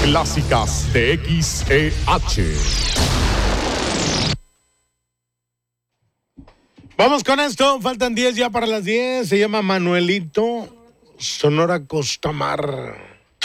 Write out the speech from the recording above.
clásicas de XEH. Vamos con esto, faltan 10 ya para las 10. Se llama Manuelito, Sonora Costamar.